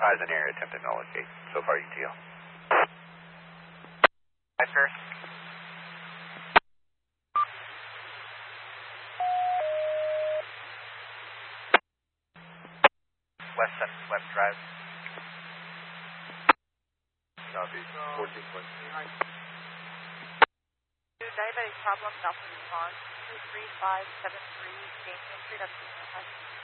Eyes in the area, attempting to locate. So far, ETL. Hi, sir. West Drive. Southeast, 14.2. Diabetic problem, Nelson Pond, 23573 Jameson Street, up to